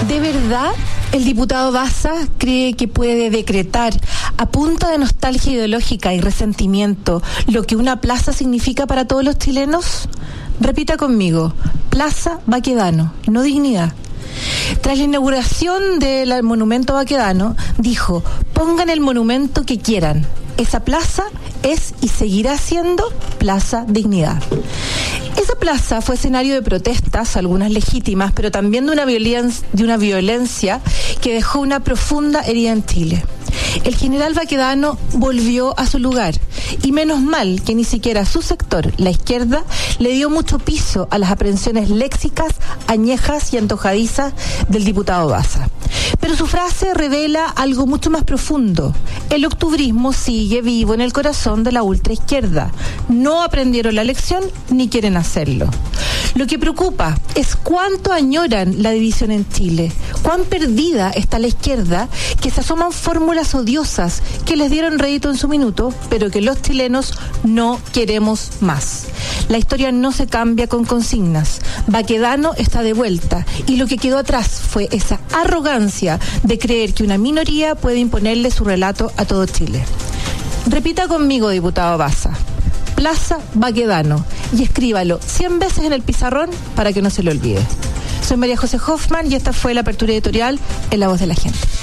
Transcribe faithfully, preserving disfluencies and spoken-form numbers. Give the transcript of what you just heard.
¿De verdad el diputado Baza cree que puede decretar a punta de nostalgia ideológica y resentimiento lo que una plaza significa para todos los chilenos? Repita conmigo: Plaza Baquedano, no dignidad. Tras la inauguración del monumento a Baquedano, dijo: pongan el monumento que quieran, esa plaza es y seguirá siendo Plaza Dignidad. Esa plaza fue escenario de protestas, algunas legítimas, pero también de una violencia, de una violencia que dejó una profunda herida en Chile. El general Baquedano volvió a su lugar, y menos mal que ni siquiera su sector, la izquierda, le dio mucho piso a las aprehensiones léxicas, añejas y antojadizas del diputado Baza. Pero su frase revela algo mucho más profundo. El octubrismo sigue vivo en el corazón de la ultraizquierda. No aprendieron la lección ni quieren hacerlo. Lo que preocupa es cuánto añoran la división en Chile, cuán perdida está la izquierda, que se asoman fórmulas odiosas que les dieron rédito en su minuto, pero que los chilenos no queremos más. La historia no se cambia con consignas. Baquedano está de vuelta, y lo que quedó atrás fue esa arrogancia de creer que una minoría puede imponerle su relato a todo Chile. Repita conmigo, diputado Baza: Plaza Baquedano, y escríbalo cien veces en el pizarrón para que no se lo olvide. Soy María José Hoffman y esta fue la apertura editorial en La Voz de la Gente.